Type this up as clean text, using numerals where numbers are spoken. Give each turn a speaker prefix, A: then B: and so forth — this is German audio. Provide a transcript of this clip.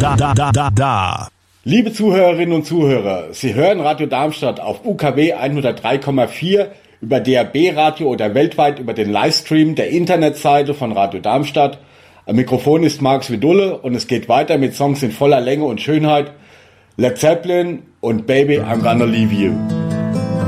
A: Liebe Zuhörerinnen und Zuhörer, Sie hören Radio Darmstadt auf UKW 103,4 über DAB-Radio oder weltweit über den Livestream der Internetseite von Radio Darmstadt. Am Mikrofon ist Markus Widulle und es geht weiter mit Songs in voller Länge und Schönheit. Led Zeppelin und Baby, I'm Gonna Leave You.